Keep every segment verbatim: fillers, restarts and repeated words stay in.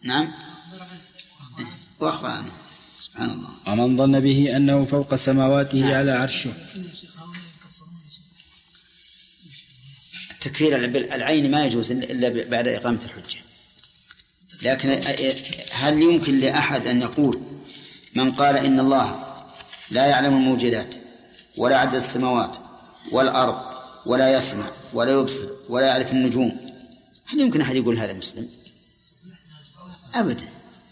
نعم وأخبر عنه سبحان الله. ومن ظن به أنه فوق سماواته نعم. على عرشه. التكفير العين ما يجوز إلا بعد إقامة الحجة، لكن هل يمكن لأحد أن يقول من قال إن الله لا يعلم الموجودات ولا عدد السماوات والأرض ولا يسمع ولا يبصر ولا يعرف النجوم، هل يمكن أحد يقول هذا مسلم؟ أبدا.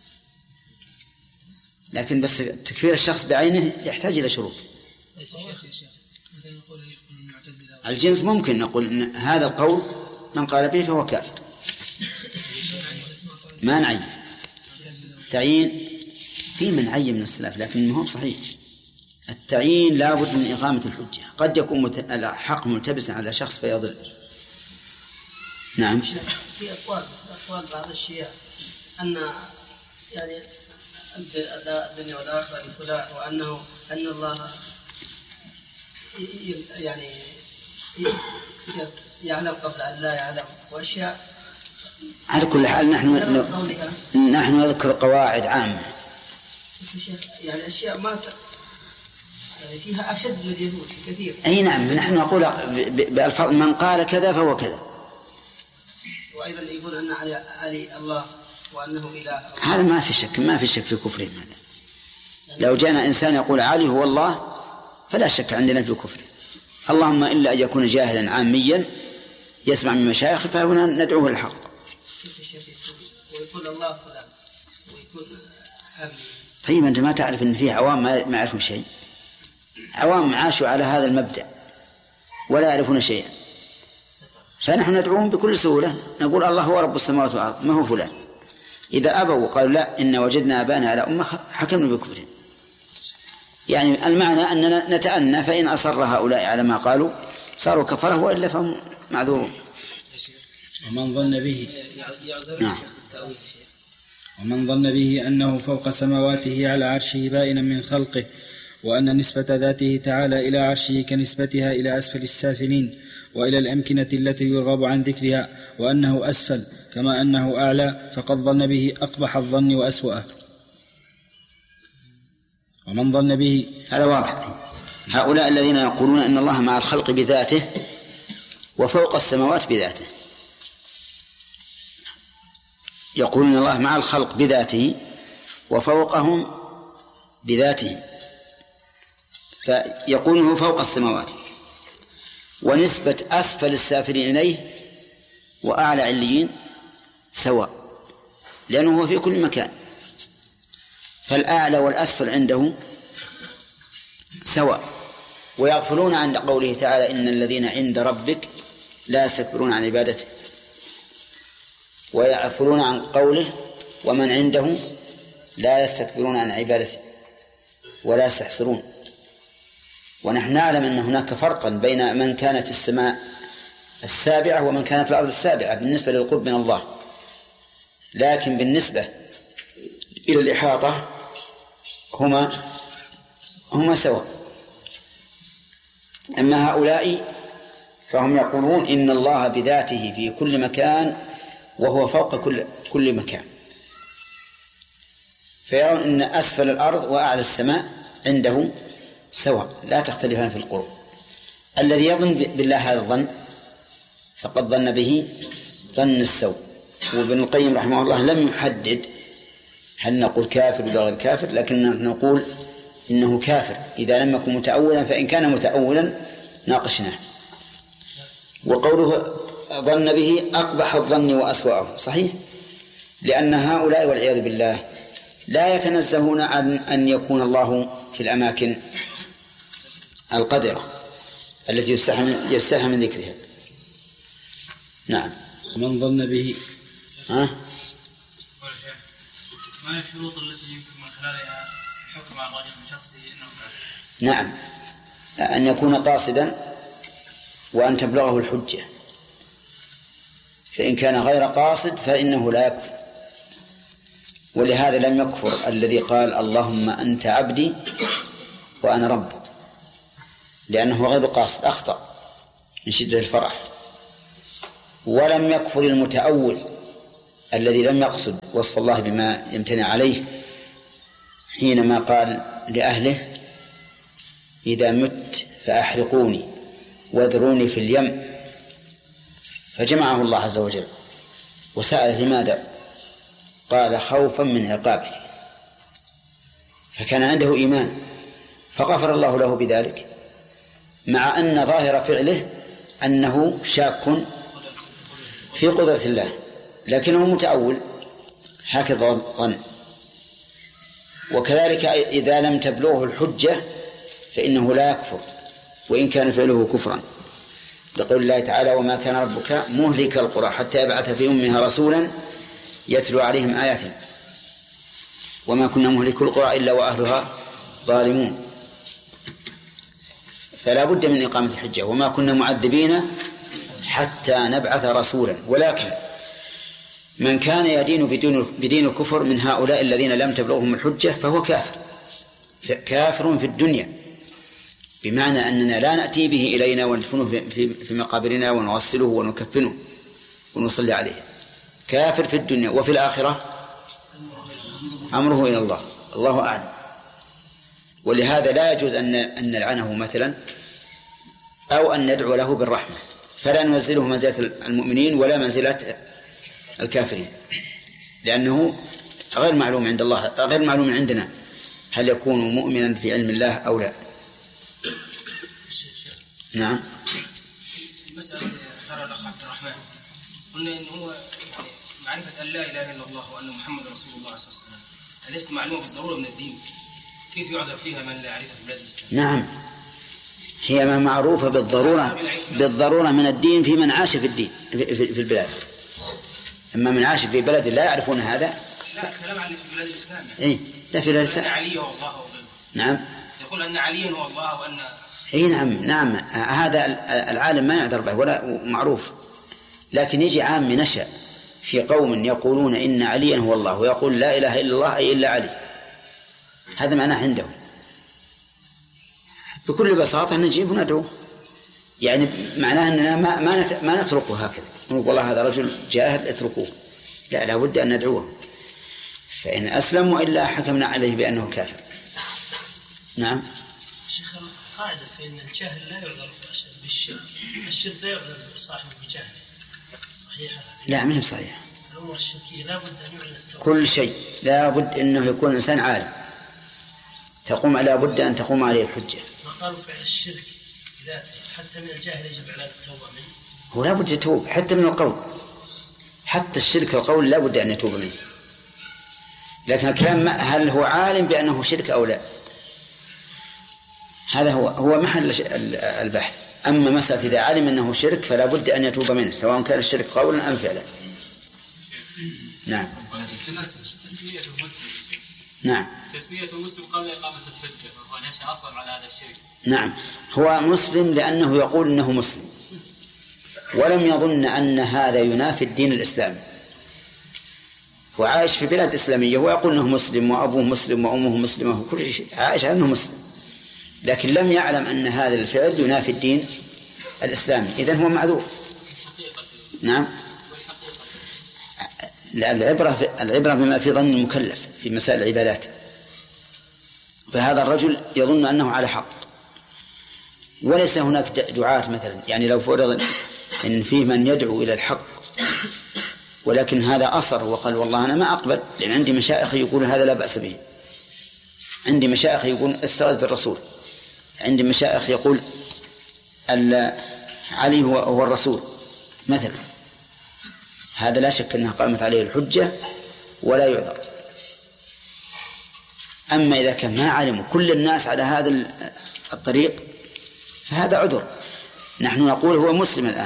لكن بس تكفير الشخص بعينه يحتاج إلى شروط. الجنس ممكن نقول إن هذا القول من قال به فهو كافر، ما نعين تعيين في من عين من السلف، لكن ما هو صحيح. التعيين لا بد من إقامة الحجة، قد يكون الحق ملتبسا على شخص فيضل. نعم. في أقوال أقوال بعض الشيعة أن يعني الدنيا والآخرة لفلان، وأنه أن الله يعني يعلم قبل أن لا يعلم، وأشياء. على كل حال نحن نحن نذكر قواعد عامة، يعني أشياء ما يعني فيها أشد من اليهود كثير. أي نعم، نحن نقول بألفاظ من قال كذا فهو كذا. وأيضا يقول أن علي, علي الله وأنه إله، هذا ما في شك، ما في شك في كفرهم هذا. لو جاءنا إنسان يقول علي هو الله فلا شك عندنا في كفره، اللهم إلا أن يكون جاهلا عاميا يسمع من مشايخ فهنا ندعوه الحق. ويقول الله فلان ويقول عامي. طيب أنت ما تعرف أن فيه عوام ما يعرفون شيء، عوام عاشوا على هذا المبدأ ولا يعرفون شيئا، فنحن ندعوهم بكل سهولة، نقول الله هو رب السماوات والأرض ما هو فلان. إذا أبوا وقالوا لا إن وجدنا آباءنا على أمة حكمنا بكفرهم. يعني المعنى أننا نتأنى، فإن أصر هؤلاء على ما قالوا صاروا كفره وإلا فهم معذورون. ومن ظن به نعم. ومن ظن به أنه فوق سماواته على عرشه بائنا من خلقه، وأن نسبة ذاته تعالى إلى عرشه كنسبتها إلى أسفل السافلين وإلى الأمكنة التي يرغب عن ذكرها، وأنه أسفل كما أنه أعلى، فقد ظن به أقبح الظن وأسوأه. ومن ظن به هذا واضح. هؤلاء الذين يقولون إن الله مع الخلق بذاته وفوق السماوات بذاته، يقولون إن الله مع الخلق بذاته وفوقهم بذاته، فيقوله فوق السماوات، ونسبة أسفل السافلين إليه وأعلى عليين سواء، لأنه هو في كل مكان، فالأعلى والأسفل عنده سواء. ويغفلون عن قوله تعالى إن الذين عند ربك لا يستكبرون عن عبادته، ويغفلون عن قوله ومن عنده لا يستكبرون عن عبادته ولا يستحسرون. ونحن نعلم أن هناك فرقا بين من كان في السماء السابعة ومن كان في الأرض السابعة بالنسبة للقرب من الله، لكن بالنسبة إلى الإحاطة هما هما سواء. أما هؤلاء فهم يقولون إن الله بذاته في كل مكان وهو فوق كل كل مكان، فيرون أن أسفل الأرض وأعلى السماء عنده سواء لا تختلفان في القرب. الذي يظن بالله هذا الظن فقد ظن به ظن السوء. وابن القيم رحمه الله لم يحدد هل نقول كافر ولا غير كافر، لكن نقول إنه كافر إذا لم يكن متأولا، فإن كان متأولا ناقشناه. وقوله ظن به أقبح الظن وأسوأه صحيح، لأن هؤلاء والعياذ بالله لا يتنزهون عن أن يكون الله في الأماكن القدرة التي يستحى من ذكرها. نعم. من ظن به ها؟ ما هي الشروط التي يمكن من خلالها الحكم على الرجل من شخصه انه كافر؟ نعم، أن يكون قاصدا وأن تبلغه الحجة، فإن كان غير قاصد فإنه لا يكفر. ولهذا لم يكفر الذي قال اللهم أنت عبدي وأنا ربك، لأنه غير قاصد أخطأ من شدة الفرح. ولم يكفر المتأول الذي لم يقصد وصف الله بما يمتنع عليه حينما قال لأهله إذا مت فأحرقوني واذروني في اليم، فجمعه الله عز وجل وسأل لماذا؟ قال خوفا من عقابك، فكان عنده إيمان فغفر الله له بذلك، مع أن ظاهر فعله أنه شاك في قدرة الله، لكنه متأول هكذا ظن. وكذلك إذا لم تبلغه الحجة فإنه لا يكفر وإن كان فعله كفرا، لقول الله تعالى وما كان ربك مهلك القرى حتى يبعث في أمها رسولا يتلو عليهم آياتنا وما كنا مهلك القرى إلا وأهلها ظالمون. فلا بد من إقامة الحجة، وما كنا معذبين حتى نبعث رسولا. ولكن من كان يدين بدين الكفر من هؤلاء الذين لم تبلغهم الحجة فهو كافر كافر في الدنيا، بمعنى أننا لا نأتي به إلينا وندفنه في مقابرنا ونغسله ونكفنه ونصلي عليه، كافر في الدنيا. وفي الآخرة أمره إلى الله، الله أعلم. ولهذا لا يجوز أن أن نلعنه مثلا أو أن ندعو له بالرحمة، فلا ننزله منزلة المؤمنين ولا منزلة الكافرين، لأنه غير معلوم عند الله، غير معلوم عندنا هل يكون مؤمنا في علم الله أو لا. نعم. مسألة ذكر الأخ عبد الرحمن، قلنا إن هو يعني معرفة أن لا إله إلا الله وأن محمد رسول الله صلى الله عليه وسلم أليست معلومة بالضرورة من الدين؟ كيف يعذر فيها من لا يعرفها في بلاد الإسلام؟ نعم، هي ما معروفة بالضرورة بالضرورة من الدين في من عاش في الدين في, في البلاد. أما من عاش في بلد لا يعرفون هذا. لا، الكلام عن في بلاد الإسلام. إيه، لا في بلاد الإسلام. أن علي هو الله وغيره. نعم. يقول أن علي هو الله وأن. إيه نعم نعم، هذا العالم ما يعذر به ولا معروف، لكن يجي عام نشأ في قوم يقولون إن عليا هو الله ويقول لا إله إلا الله أي إلا علي، هذا معناه عندهم. بكل بساطة نجيب وندعوه، يعني معناه أننا ما ما ما نتركه هكذا نقول والله هذا رجل جاهل اتركوه، لا، لا بد أن ندعوه، فإن أسلم وإلا حكمنا عليه بأنه كافر. نعم. شيخ، القاعدة في أن الجاهل لا يعذر بالشرك، الشرك لا يعذر بصاحبه بجهل، صحيح هذا؟ لا، ما هي صحيح. الأمور الشركية لا بد أن يعلن التوبة. كل شيء لا بد أنه يكون إنسان عالم تقوم لا بد أن تقوم عليه الحجة. ما قالوا فعل الشرك ذاته حتى من الجاهل يجب على التوبة منه. هو لا بد يتوب حتى من القول، حتى الشرك القول لا بد أن يتوب منه، لكن الكلام هل هو عالم بأنه شرك أو لا، هذا هو هو محل البحث. أما مسألة إذا علم أنه شرك فلا بد أن يتوب منه سواء كان الشرك قولا أم فعلا. نعم. تسمية المسلم نعم. تسمية المسلم قبل إقامة الحجة وهو نشأ أصلا على هذا الشرك. نعم، هو مسلم لأنه يقول إنه مسلم ولم يظن أن هذا ينافي الدين الإسلامي، وعايش في بلاد إسلامية ويقول إنه مسلم وأبوه مسلم وأمه مسلمة وكل شيء، عايش على أنه مسلم، لكن لم يعلم أن هذا الفعل ينافي الدين الإسلامي، إذن هو معذور. نعم. العبرة العبرة بما في ظن المكلف في مسائل العبادات، فهذا الرجل يظن أنه على حق وليس هناك دعاة مثلا، يعني لو فرض إن فيه من يدعو إلى الحق ولكن هذا أصر وقال والله أنا ما أقبل، لأن عندي مشايخ يقول هذا لا بأس به، عندي مشايخ يقول استغاث بالرسول، عندي مشايخ يقول علي هو, هو الرسول مثلا، هذا لا شك أنها قامت عليه الحجة ولا يعذر. أما إذا كان ما علم كل الناس على هذا الطريق فهذا عذر. نحن نقول هو مسلم الآن،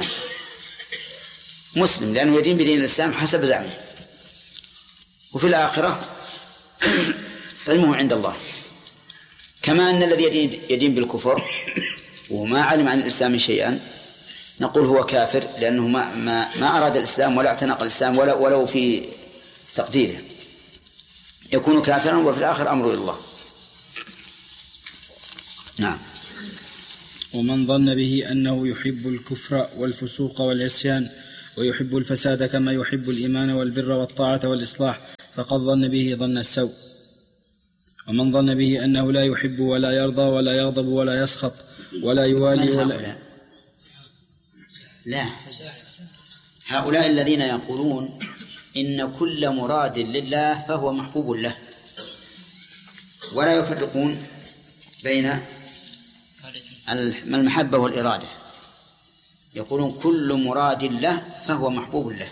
مسلم لأنه يدين بدين الإسلام حسب زعمه، وفي الآخرة علمه عند الله، كما أن الذي يدين, يدين بالكفر وما علم عن الإسلام شيئا نقول هو كافر لأنه ما, ما, ما أراد الإسلام ولا اعتنق الإسلام ولا ولو في تقديره، يكون كافرا وفي الآخر أمره إلى الله. نعم. ومن ظن به أنه يحب الكفر والفسوق والعصيان ويحب الفساد كما يحب الإيمان والبر والطاعة والإصلاح، فقد ظن به ظن السوء. ومن ظن به أنه لا يحب ولا يرضى ولا يغضب ولا يسخط ولا يوالي ولا لا، هؤلاء الذين يقولون إن كل مراد لله فهو محبوب له، ولا يفرقون بين المحبة والإرادة، يقولون كل مراد له فهو محبوب له،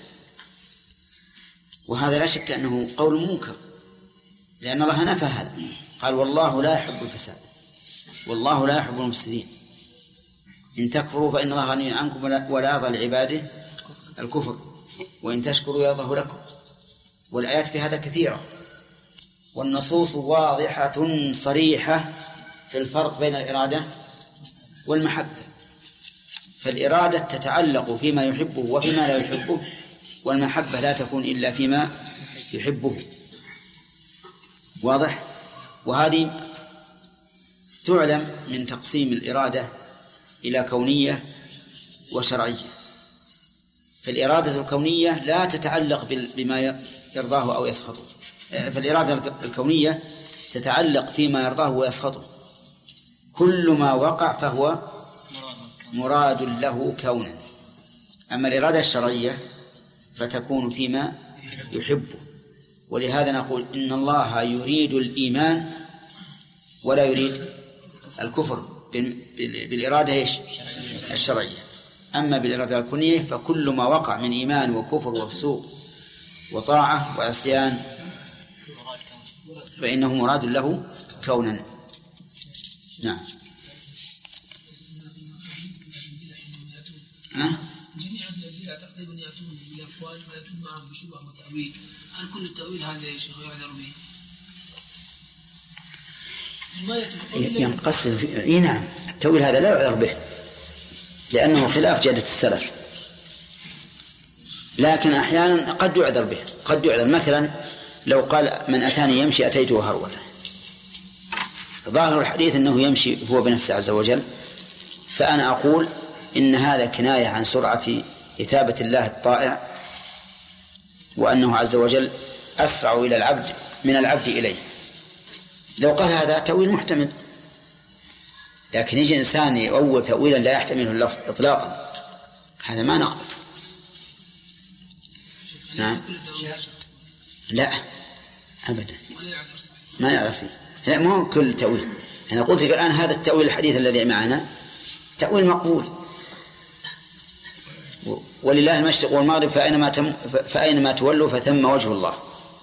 وهذا لا شك أنه قول منكر، لأن الله نفى هذا، قال والله لا يحب الفساد والله لا يحب المفسدين، إن تكفروا فإن الله غني عنكم ولا يرضى لعباده الكفر وإن تشكروا يرضه لكم. والآيات في هذا كثيرة، والنصوص واضحة صريحة في الفرق بين الإرادة والمحبة. فالإرادة تتعلق فيما يحبه وفيما لا يحبه، والمحبة لا تكون إلا فيما يحبه. واضح؟ وهذه تعلم من تقسيم الإرادة إلى كونية وشرعية. فالإرادة الكونية لا تتعلق بما يرضاه أو يسخطه، فالإرادة الكونية تتعلق فيما يرضاه ويسخطه، كل ما وقع فهو مراد له كونا. أما الإرادة الشرعية فتكون فيما يحبه، ولهذا نقول إن الله يريد الإيمان ولا يريد الكفر بالإرادة الشرعية. أما بالإرادة الكونية فكل ما وقع من إيمان وكفر وفسوق وطاعة وعصيان فإنه مراد له كونا. نعم. ها؟ جميع البدع تقريبا يأتون بالأقوال ويأتون معهم بشبه وتأويل، هل كل التأويل هذا يا شيخ يعذر به؟ ينقسم في... إيه نعم، التأويل هذا لا يعذر به لأنه خلاف جادة السلف، لكن أحيانا قد يعذر به، قد يعذر. مثلا لو قال من أتاني يمشي أتيته هرولا، ظاهر الحديث أنه يمشي هو بنفسه عز وجل، فأنا أقول إن هذا كناية عن سرعة إثابة الله الطائع، وأنه عز وجل أسرع إلى العبد من العبد إليه. لو قال هذا تأويل محتمل، لكن يجي إنسان يؤول تأويلا لا يحتمله اللفظ إطلاقا، هذا ما نقبل. نعم. لا أبدا ما يعرف فيه، لا ما هو كل تأويل. أنا قلت لك الآن هذا التأويل الحديث الذي معنا تأويل مقبول، ولله المشرق والمغرب فأينما, تم فأينما تولوا فثم وجه الله.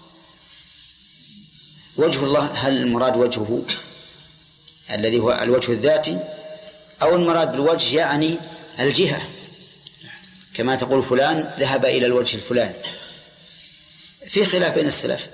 وجه الله هل المراد وجهه الذي هو الوجه الذاتي، أو المراد بالوجه يعني الجهة، كما تقول فلان ذهب إلى الوجه الفلاني؟ في خلاف بين السلف.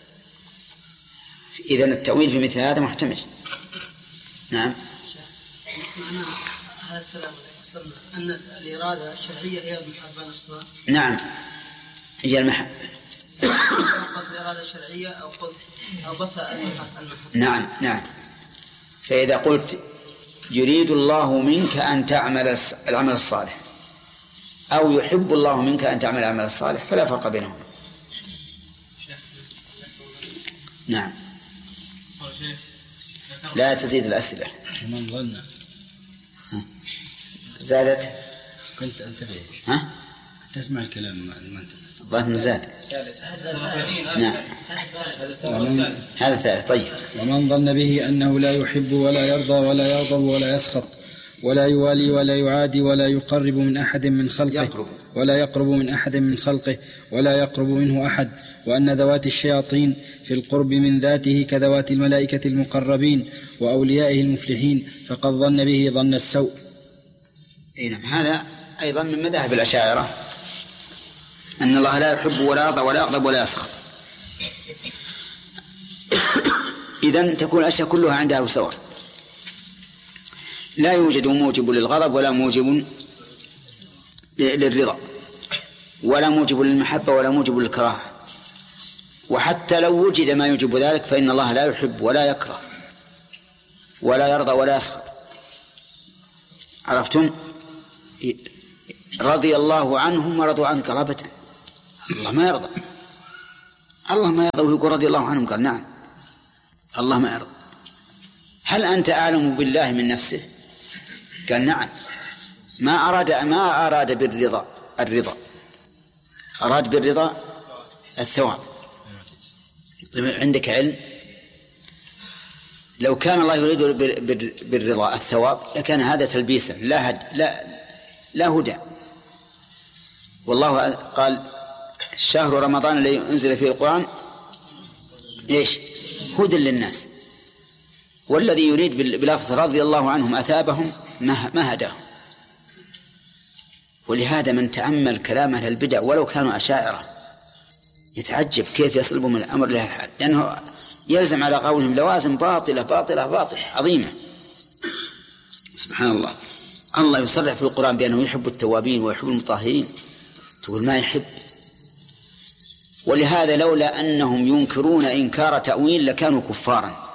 إذن التأويل في مثل هذا محتمل. نعم. معنى هذا الكلام قصرنا أن الإرادة الشرعية هي المحبة نفسها. نعم هي المحبة. قلت الإرادة الشرعية أو قلت أو بث المحبة. نعم نعم. فإذا قلت يريد الله منك أن تعمل العمل الصالح أو يحب الله منك أن تعمل العمل الصالح فلا فرق بينهما. نعم. لا تزيد الأسئلة. ومن ظن زادت كنت انتبه. ها؟ تسمع الكلام ما انت ظن زاد. نعم هذا ثالث. طيب. ومن ظن به أنه لا يحب ولا يرضى ولا يغضب ولا يسخط ولا يوالي ولا يعادي ولا يقرب من أحد من خلقه يقرب. ولا يقرب من أحد من خلقه ولا يقرب منه أحد، وأن ذوات الشياطين في القرب من ذاته كذوات الملائكة المقربين وأوليائه المفلحين، فقد ظن به ظن السوء. نعم. هذا أيضا من مذاهب الأشاعرة أن الله لا يحب ولا يرضى ولا يغضب ولا يسخط. إذن تكون الأشياء كلها عندها سواء، لا يوجد موجب للغضب ولا موجب للرضا ولا موجب للمحبة ولا موجب للكراهة، وحتى لو وجد ما يوجب ذلك فإن الله لا يحب ولا يكره ولا يرضى ولا يسخط. عرفتم؟ رضي الله عنهم ورضوا عنه، قال أبدا، الله ما يرضى، الله ما يرضى ويقول رضي الله عنهم، قال نعم الله ما يرضى. هل أنت أعلم بالله من نفسه؟ قال نعم. ما أراد ما أراد بالرضا الرضا، أراد بالرضا الثواب. عندك علم؟ لو كان الله يريد بالرضا الثواب لكان هذا تلبيسا لا هد لا لا هدى. والله قال شهر رمضان الذي أنزل فيه القرآن إيش؟ هدى للناس. والذي يريد بلفظ رضي الله عنهم أثابهم ما هداهم. ولهذا من تأمل كلام أهل البدع ولو كانوا أشاعرة يتعجب كيف يصلبوا من الأمر لها الحال، لأنه يلزم على قولهم لوازم باطلة باطلة باطلة عظيمة. سبحان الله، الله يصرح في القرآن بأنه يحب التوابين ويحب المطهرين، تقول ما يحب. ولهذا لولا أنهم ينكرون إنكار تأويل لكانوا كفارا،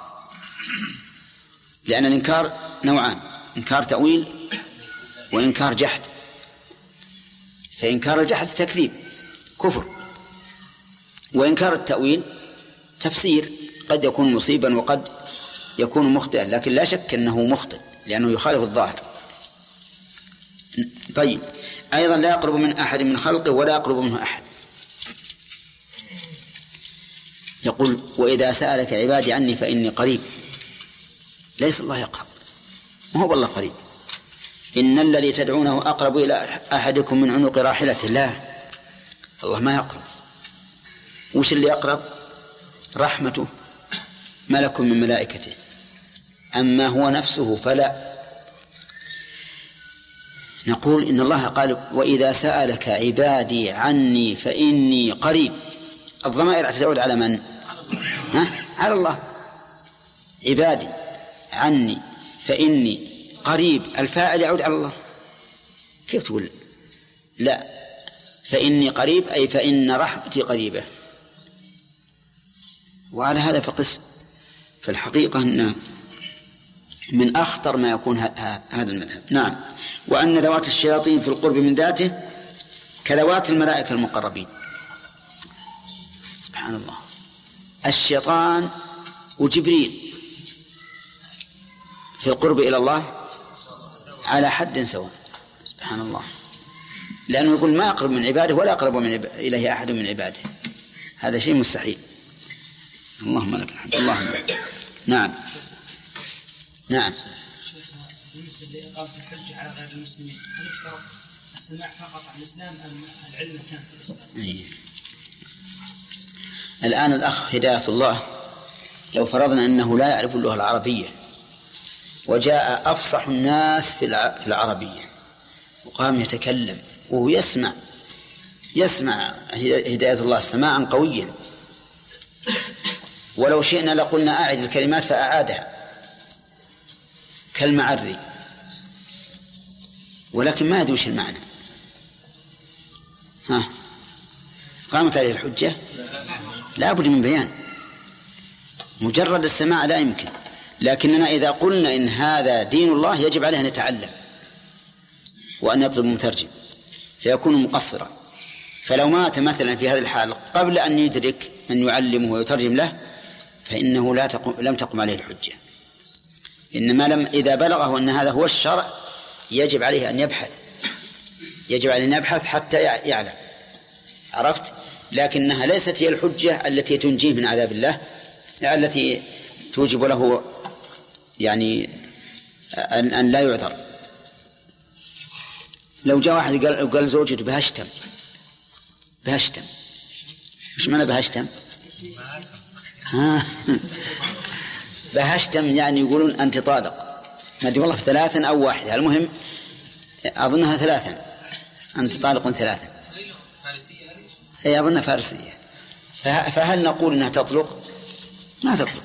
لأن الإنكار نوعان، إنكار تأويل وإنكار جحد. فإنكار الجحد تكذيب كفر، وإنكار التأويل تفسير، قد يكون مصيبا وقد يكون مخطئا، لكن لا شك أنه مخطئ لأنه يخالف الظاهر. طيب، أيضا لا يقرب من أحد من خلقه ولا يقرب منه أحد. يقول وإذا سألك عبادي عني فإني قريب. ليس الله يقرب، ما هو الله قريب. إن الذي تدعونه أقرب إلى أحدكم من عنق راحلته. لا، الله ما يقرب. وش اللي يقرب؟ رحمته، ملك من ملائكته. أما هو نفسه فلا. نقول إن الله قال وإذا سألك عبادي عني فإني قريب. الضمائر تعود على من؟ ها؟ على الله. عبادي عني فإني قريب، الفاعل يعود على الله. كيف تقول لا؟ فإني قريب أي فإن رحمتي قريبة. وعلى هذا فقس. في الحقيقة أن من أخطر ما يكون هذا المذهب. نعم. وأن ذوات الشياطين في القرب من ذاته كذوات الملائكة المقربين. سبحان الله، الشيطان وجبريل في القرب إلى الله على حد سواء. سبحان الله، لأنه يقول ما أقرب من عباده ولا أقرب من عب... إليه أحد من عباده. هذا شيء مستحيل. اللهم لك الحمد. اللهم لك. نعم نعم. شيخنا بالنسبة لإقامة الحجة على غير المسلمين، هل يشترط السماع فقط عن الإسلام أم العلم التام في الإسلام؟ أيه. الآن الأخ هداية الله لو فرضنا أنه لا يعرف اللغة العربية وجاء أفصح الناس في العربية وقام يتكلم وهو يسمع يسمع هداية الله سماعا قويا، ولو شئنا لقلنا أعد الكلمات فأعادها كالمعري، ولكن ما يدوش المعنى. ها قامت عليه الحجة؟ لا بد من بيان. مجرد السماع لا يمكن. لكننا إذا قلنا إن هذا دين الله يجب عليه أن يتعلم وأن يطلب مترجم فيكون مقصرا. فلو مات مثلا في هذا الحال قبل أن يدرك من يعلمه ويترجم له فإنه لا تقوم لم تقم عليه الحجة. إنما لم إذا بلغه أن هذا هو الشرع يجب عليه أن يبحث يجب عليه أن يبحث حتى يعلم. عرفت؟ لكنها ليست هي الحجة التي تنجيه من عذاب الله، التي توجب له يعني أن, أن لا يعذر. لو جاء واحد قال, قال زوجته بهشتم بهشتم مش معنى بهشتم؟ بهشتم يعني يقولون أنت طالق، ما أدري والله في ثلاثا أو واحدة، المهم أظنها ثلاثا، أنت طالق ثلاثا. هي أظنها فارسية. فهل نقول أنها تطلق؟ ما تطلق.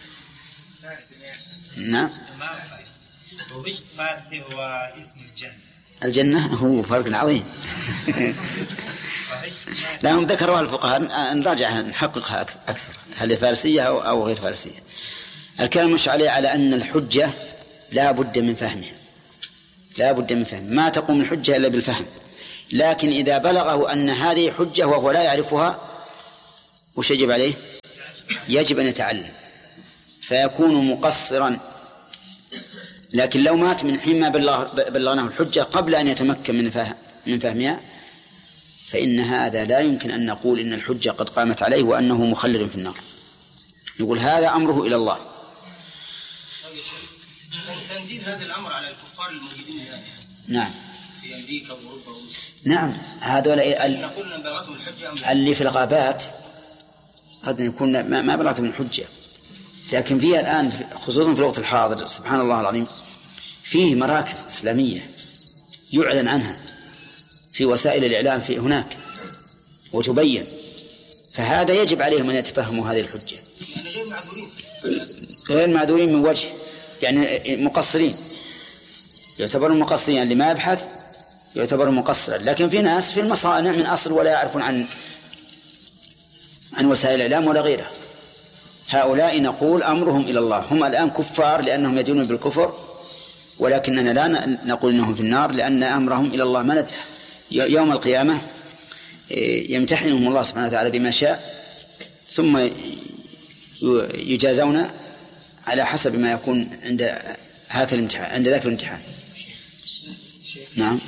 نعم. وغشت فارسي هو اسم الجنة. الجنة هو فرق عظيم. لهم ذكروا الفقهاء، نراجعها نحققها أكثر هل هي فارسية أو غير فارسية. الكلام مش عليه على أن الحجة لا بد من فهمها، لا بد من فهم. ما تقوم الحجة إلا بالفهم. لكن إذا بلغه أن هذه حجة وهو لا يعرفها وش يجب عليه؟ يجب أن يتعلم فيكون مقصرا. لكن لو مات من حين ما بلغناه الحجة قبل أن يتمكن من فهم من فهمها فإن هذا لا يمكن أن نقول إن الحجة قد قامت عليه وأنه مخلد في النار. نقول هذا أمره إلى الله. تنزيل هذا الأمر على الكفار الموجودين يعني. نعم. في أمريكا وأوروبا وروسيا. نعم هذول اللي في الغابات قد يكون ما بلغتهم الحجة، لكن فيها الآن خصوصا في الوقت الحاضر سبحان الله العظيم فيه مراكز إسلامية يعلن عنها في وسائل الإعلام في هناك وتبين، فهذا يجب عليهم أن يتفهموا هذه الحجة. يعني غير معذورين غير معذورين من وجه يعني مقصرين، يعتبرون مقصرين اللي ما يبحث يعتبر مقصرا. لكن في ناس في المصانع من أصل ولا يعرفون عن عن وسائل الإعلام ولا غيرها، هؤلاء نقول أمرهم إلى الله. هم الآن كفار لأنهم يدينون بالكفر، ولكننا لا نقول إنهم في النار لأن أمرهم إلى الله. ما ندري يوم القيامة يمتحنهم الله سبحانه وتعالى بما شاء ثم يجازون على حسب ما يكون عند هذا الامتحان عند ذاك الامتحان. نعم.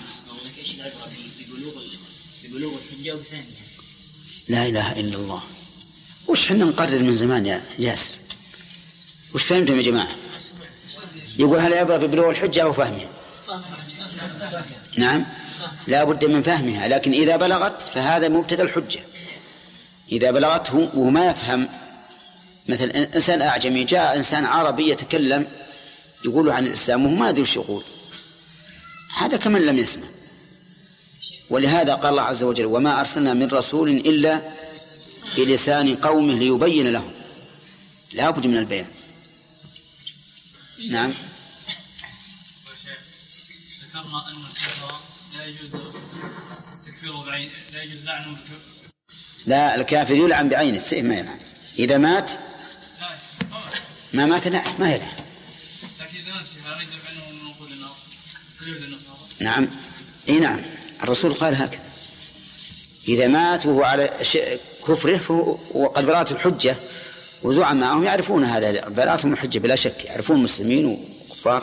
ببلوغ الحجة وبفهمها. لا إله إلا الله. وش حنا نقرر من زمان يا ياسر؟ وش فهمتم يا جماعة؟ يقول هل يبرأ ببلوغ الحجة أو فهمها؟ نعم لا بد من فهمها، لكن إذا بلغت فهذا مبتدأ الحجة. إذا بلغته وهو ما يفهم، مثل إنسان أعجمي جاء إنسان عربي يتكلم يقول عن الإسلام وهو ما يدري وش يقول، هذا كمن لم يسمع. ولهذا قال الله عز وجل وما أرسلنا من رسول إلا بلسان قومه ليبين لهم. لا بد من البيان. نعم. ذكرنا أن الكفر لا يجوز تكفيره بعين، لا يجوز لعنه. لا الكافر يلعن بعين السيف ما يلعن. إذا مات ما مات لا ما يلعن. لكن إذا مات لا يجب أنه نقول النار كل النصارى. نعم إيه نعم الرسول قال هكذا إذا مات وهو على كفره فهو وقد برأت الحجة وزعم معهم يعرفون هذا برأتهم الحجة بلا شك، يعرفون مسلمين وكفار.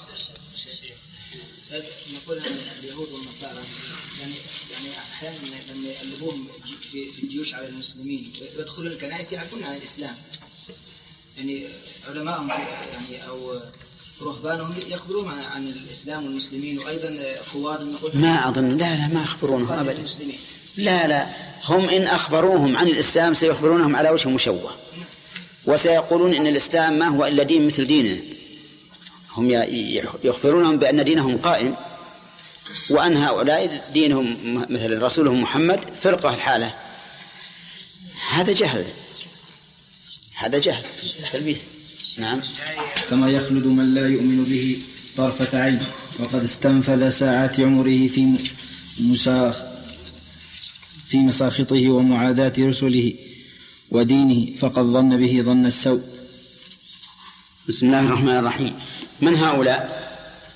نقول أن اليهود والنصارى يعني يعني أحيانا لما يقلبون في في الجيوش على المسلمين ويدخلون الكنائس يعرفون عن الإسلام، يعني علماءهم يعني أو رهبانهم يخبرون عن الإسلام والمسلمين، وأيضا قوادهم ما أظن لا لا ما يخبرونهم أبدا. لا لا هم إن أخبروهم عن الإسلام سيخبرونهم على وجه مشوه وسيقولون إن الإسلام ما هو إلا دين مثل ديننا. هم يخبرونهم بأن دينهم قائم وأن هؤلاء دينهم مثل رسولهم محمد فرقة الحالة. هذا جهل، هذا جهل تلبيس. نعم. كما يخلد من لا يؤمن به طرفة عين وقد استنفذ ساعات عمره في مساخ في مساخطه ومعاداة رسله ودينه فقد ظن به ظن السوء. بسم الله الرحمن الرحيم. من هؤلاء؟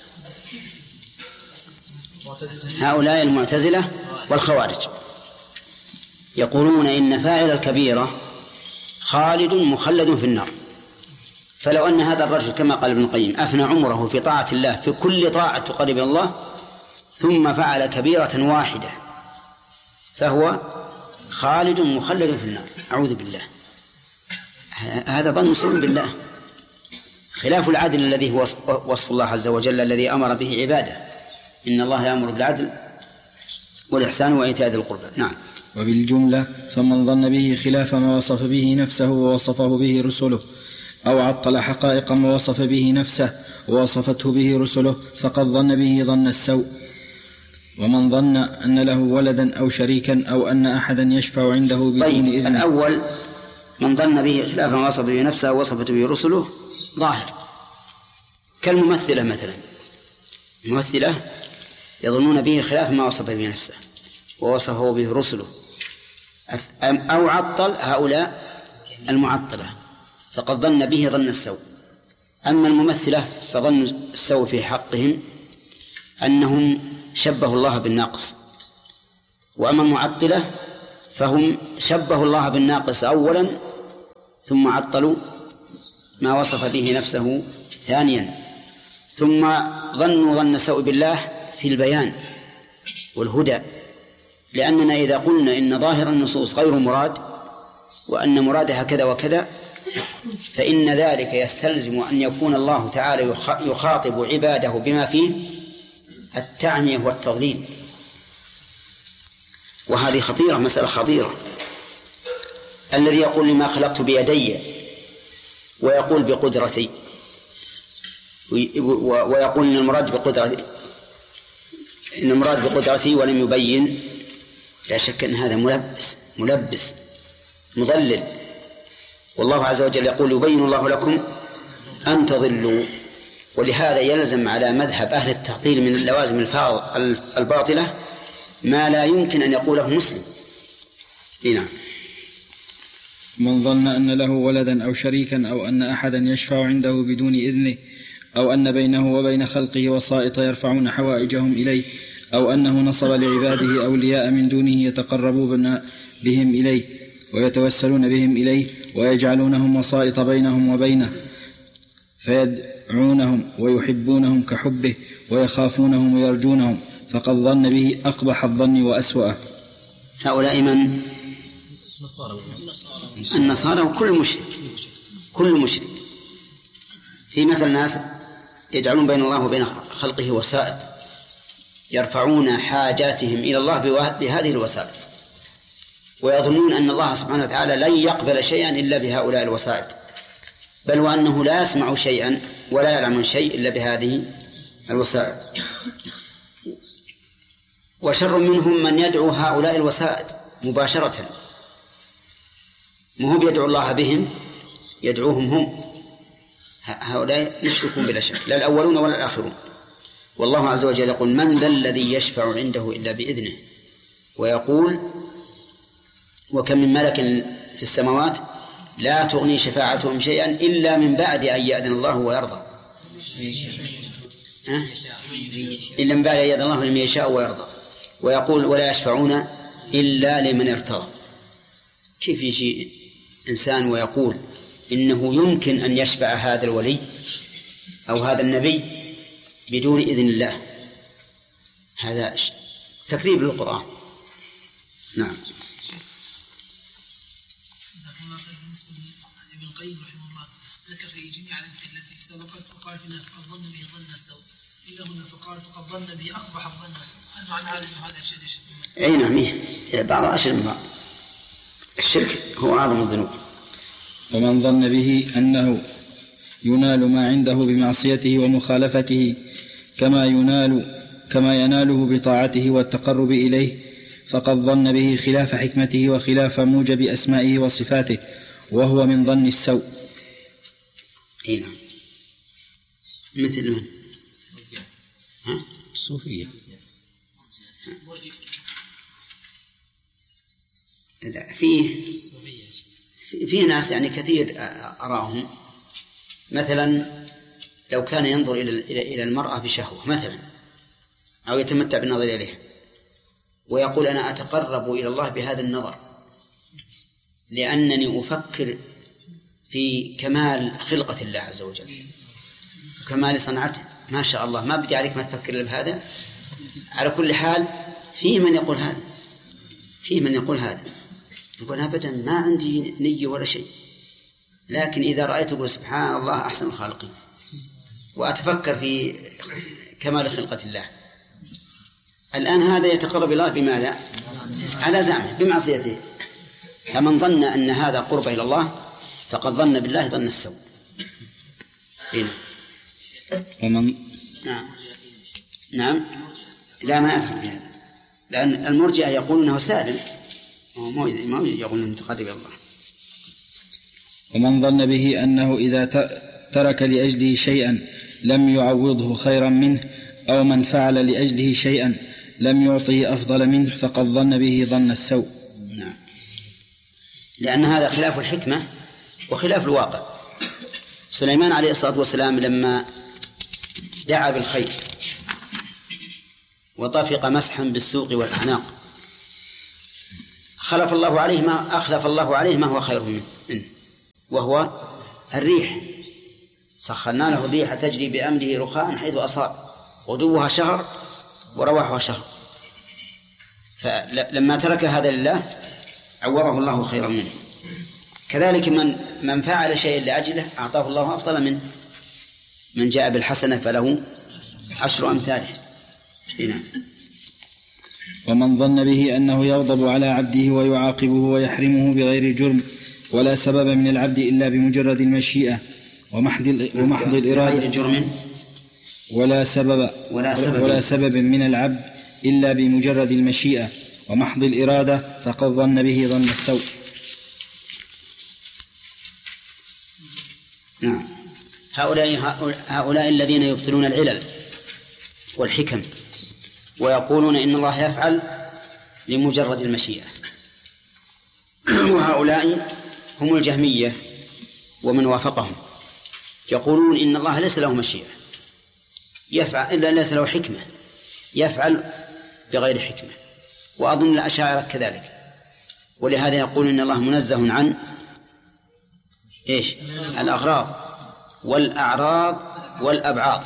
هؤلاء المعتزلة والخوارج يقولون إن فاعل الكبيرة خالد مخلد في النار. فلو أن هذا الرجل كما قال ابن القيم أفنى عمره في طاعة الله في كل طاعة تقرب إلى الله ثم فعل كبيرة واحدة فهو خالد مخلد في النار. أعوذ بالله، هذا ظن سوء بالله، خلاف العدل الذي هو وصف الله عز وجل الذي أمر به عباده. إن الله يأمر بالعدل والإحسان وإيتاء ذي القربى. نعم. وبالجملة فمن ظن به خلاف ما وصف به نفسه ووصفه به رسله أو عطل حقائق ما وصف به نفسه ووصفته به رسله فقد ظن به ظن السوء. ومن ظن أن له ولدا أو شريكا أو أن أحدا يشفع عنده بدون طيب إذن. الأول من ظن به خلاف ما وصف به نفسه ووصفته به رسله ظاهر، كالممثلة مثلا، الممثلة يظنون به خلاف ما وصف به نفسه ووصفه به رسله. أو عطل هؤلاء المعطلة فقد ظن به ظن السوء. أما الممثلة فظن السوء في حقهم أنهم شبهوا الله بالناقص وأما المعطلة فهم شبهوا الله بالناقص أولا ثم عطلوا ما وصف به نفسه ثانيا، ثم ظنوا ظن السوء بالله في البيان والهدى، لأننا إذا قلنا إن ظاهر النصوص غير مراد وأن مرادها كذا وكذا فإن ذلك يستلزم أن يكون الله تعالى يخاطب عباده بما فيه التعمية والتضليل، وهذه خطيرة، مسألة خطيرة. الذي يقول لما خلقت بيدي ويقول بقدرتي ويقول إن المراد بقدرتي إن المراد بقدرتي ولم يبين، لا شك أن هذا ملبس ملبس مضلل. والله عز وجل يقول يبين الله لكم أن تضلوا، ولهذا يلزم على مذهب أهل التعطيل من اللوازم الباطلة ما لا يمكن أن يقوله مسلم. نعم. من ظن أن له ولدا أو شريكا أو أن أحدا يشفع عنده بدون إذنه أو أن بينه وبين خلقه وسائط يرفعون حوائجهم إليه أو أنه نصب لعباده أولياء من دونه يتقربون بهم إليه ويتوسلون بهم إليه ويجعلونهم وسائط بينهم وبينه فيدعونهم ويحبونهم كحبه ويخافونهم ويرجونهم، فقد ظن به أقبح الظن وأسوأه. هؤلاء من؟ النصارى وكل مشرك كل مشرك. في مثل ناس يجعلون بين الله وبين خلقه وسائط يرفعون حاجاتهم إلى الله بهذه الوسائط، ويظنون أن الله سبحانه وتعالى لن يقبل شيئا إلا بهؤلاء الوسائط، بل وأنه لا يسمع شيئا ولا يعلم شيء إلا بهذه الوسائط. وشر منهم من يدعو هؤلاء الوسائط مباشرة، ما هو يدعو الله بهم، يدعوهم هم. هؤلاء مشركون بلا شك، لا الأولون ولا الآخرون. والله عز وجل يقول من ذا الذي يشفع عنده إلا بإذنه، ويقول وكم من ملك في السماوات لا تغني شفاعتهم شيئا إلا من بعد أن يأذن الله ويرضى، أه؟ إلا من بعد أن يأذن الله لمن يشاء ويرضى. ويقول ولا يشفعون إلا لمن ارتضى. كيف يجي إنسان ويقول إنه يمكن أن يشفع هذا الولي أو هذا النبي بدون إذن الله؟ هذا تكذيب للقرآن. نعم. بالنسبة لابن القيم رحمه الله ذكر في جميع الأمثلة التي سبقت وقال فيها فقد ظن به ظن السوء إلا هنا فقال فقد ظن به أقبح الظن السوء. هل معنى هذا أنه هذا شيء شيء؟ أي نعم، بعض أشهر من بعض. الشرك هو أعظم الذنوب. ومن ظن به أنه ينال ما عنده بمعصيته ومخالفته كما ينال كما يناله بطاعته والتقرب إليه فقد ظن به خلاف حكمته وخلاف موجب أسمائه وصفاته، وهو من ظن السوء. أي نعم. مثل من؟ ها؟ الصوفية. فيه في ناس يعني كثير أراهم مثلا لو كان ينظر إلى إلى المرأة بشهوة مثلا أو يتمتع بالنظر إليها ويقول أنا أتقرب إلى الله بهذا النظر لأنني أفكر في كمال خلقة الله عز وجل وكمال صنعته، ما شاء الله ما بدي عليك ما تفكر إلا بهذا. على كل حال فيه من يقول هذا فيه من يقول هذا يقول أبدا ما عندي نية ولا شيء، لكن إذا رأيت أقول سبحان الله أحسن الخالقين وأتفكر في كمال خلقة الله. الآن هذا يتقرب الله بماذا؟ على زعمه بمعصيته. فمن ظن أن هذا قرب إلى الله فقد ظن بالله ظن السوء. هنا. ومن نعم نعم لا ما أدخل في هذا، لأن المرجئة يقول أنه سالم ما يقول أنه متقرب إلى الله. ومن ظن به أنه إذا ترك لأجله شيئا لم يعوضه خيرا منه أو من فعل لأجله شيئا لم يعطيه أفضل منه فقد ظن به ظن السوء. نعم، لأن هذا خلاف الحكمة وخلاف الواقع. سليمان عليه الصلاة والسلام لما دعا بالخير وطفق مسحا بالسوق والأعناق خلف الله عليه ما أخلف الله عليه ما هو خير منه، وهو الريح. سخرنا له الريح تجري بأمره رخاء حيث أصاب، غدوها شهر ورواحها شهر. فلما ترك هذا لله عوضه الله خيرا منه. كذلك من من فعل شيئا لأجله أعطاه الله أفضل منه. من جاء بالحسنة فله عشر أمثاله. هنا. ومن ظن به أنه يغضب على عبده ويعاقبه ويحرمه بغير جرم ولا سبب من العبد إلا بمجرد المشيئة ومحض ومحض الإرادة جرم ولا سبب ولا سبب, ولا سبب من العبد إلا بمجرد المشيئة ومحض الإرادة فقد ظن به ظن السوء. نعم. هؤلاء هؤلاء الذين يبطلون العلل والحكم ويقولون إن الله يفعل لمجرد المشيئة، وهؤلاء هم الجهمية ومن وافقهم، يقولون إن الله ليس له مشيئة يفعل إلا ليس له حكمة، يفعل بغير حكمة. وأظن الأشاعرة كذلك، ولهذا يقول إن الله منزه عن إيش؟ الأغراض والأعراض والأبعاض،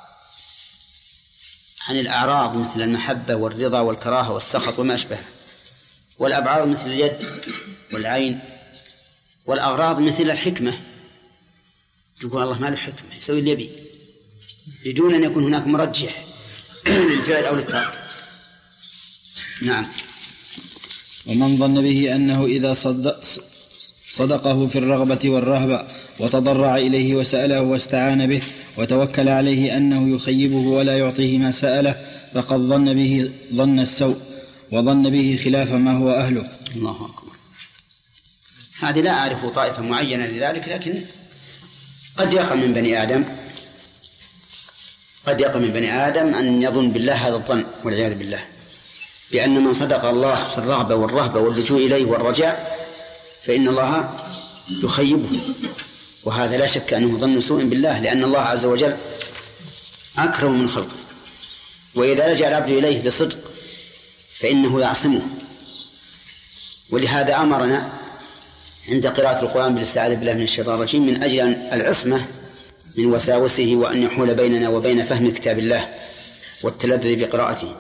عن الأعراض مثل المحبة والرضا والكراهة والسخط وما أشبهه، والأبعاض مثل اليد والعين، والأغراض مثل الحكمة. يقول الله ما له حكمة، يسوي اللي يبي بدون أن يكون هناك مرجح للفعل أو للترك. نعم. ومن ظن به أنه إذا صدق صدقه في الرغبة والرهبة وتضرع إليه وسأله واستعان به وتوكل عليه أنه يخيبه ولا يعطيه ما سأله فقد ظن به ظن السوء وظن به خلاف ما هو أهله. الله أكبر. هذه لا أعرف طائفة معينة لذلك، لكن قد يقع من بني آدم قد يقع من بني آدم أن يظن بالله هذا الظن والعياذ بالله، بأن من صدق الله في الرغبة والرهبة واللجوء إليه والرجاء فإن الله يخيبه، وهذا لا شك أنه ظن سوء بالله، لأن الله عز وجل أكرم من خلقه، وإذا لجأ العبد إليه بصدق فإنه يعصمه. ولهذا أمرنا عند قراءة القرآن بالاستعاذة بالله من الشيطان الرجيم من أجل العصمة من وساوسه، وأن يحول بيننا وبين فهم كتاب الله والتلذذ بقراءته.